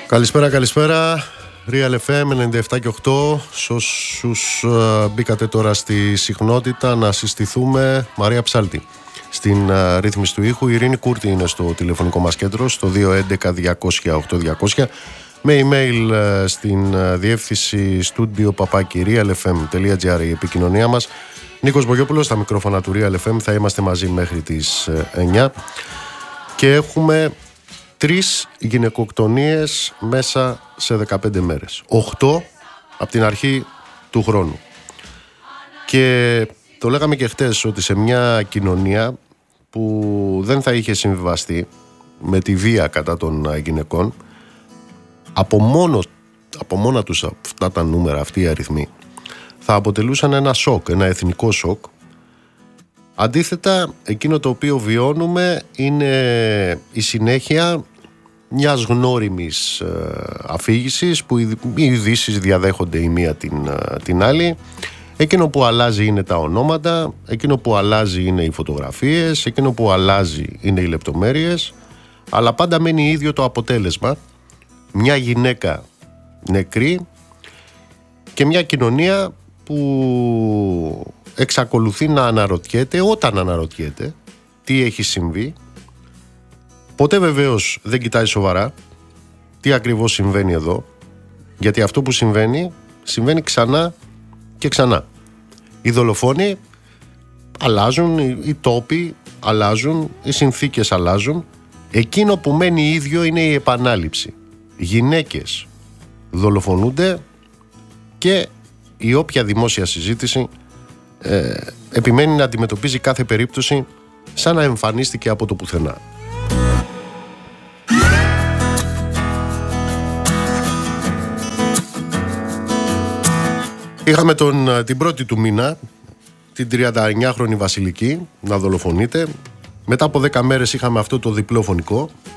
Καλησπέρα. Real FM 97 και 8. Σ' όσους μπήκατε τώρα στη συχνότητα, να συστηθούμε. Μαρία Ψάλτη στην ρύθμιση του ήχου. Η Ειρήνη Κούρτη είναι στο τηλεφωνικό μας κέντρο, στο 211-200-8200. Με email στην διεύθυνση studio@realfm.gr η επικοινωνία μας. Νίκος Μπογιόπουλος στα μικρόφωνα του Real FM. Θα είμαστε μαζί μέχρι τις 9. Και έχουμε 3 γυναικοκτονίες μέσα σε 15 μέρες. 8 από την αρχή του χρόνου. Και το λέγαμε και χτες ότι σε μια κοινωνία που δεν θα είχε συμβιβαστεί με τη βία κατά των γυναικών, από μόνα τους αυτά τα νούμερα, αυτοί οι αριθμοί, θα αποτελούσαν ένα σοκ, ένα εθνικό σοκ. Αντίθετα, εκείνο το οποίο βιώνουμε είναι η συνέχεια μιας γνώριμης αφήγησης που οι ειδήσεις διαδέχονται η μία την άλλη. Εκείνο που αλλάζει είναι τα ονόματα, εκείνο που αλλάζει είναι οι φωτογραφίες, εκείνο που αλλάζει είναι οι λεπτομέρειες, αλλά πάντα μένει ίδιο το αποτέλεσμα. Μια γυναίκα νεκρή και μια κοινωνία που εξακολουθεί να αναρωτιέται, όταν αναρωτιέται, τι έχει συμβεί. Ποτέ βεβαίως δεν κοιτάει σοβαρά τι ακριβώς συμβαίνει εδώ, γιατί αυτό που συμβαίνει ξανά και ξανά. Οι δολοφόνοι αλλάζουν, οι τόποι αλλάζουν, οι συνθήκες αλλάζουν. Εκείνο που μένει ίδιο είναι η επανάληψη. Γυναίκες δολοφονούνται και η όποια δημόσια συζήτηση επιμένει να αντιμετωπίζει κάθε περίπτωση σαν να εμφανίστηκε από το πουθενά. Είχαμε την πρώτη του μήνα την 39χρονη Βασιλική να δολοφονείται. Μετά από 10 μέρες είχαμε αυτό το διπλό φωνικό